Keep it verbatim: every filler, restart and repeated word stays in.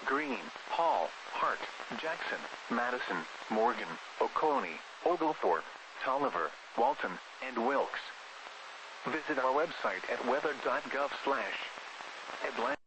Greene, Hall, Hart, Jackson, Madison, Morgan, Oconee, Oglethorpe, Tolliver, Walton, and Wilkes. Visit our website at weather dot gov slash Atlanta.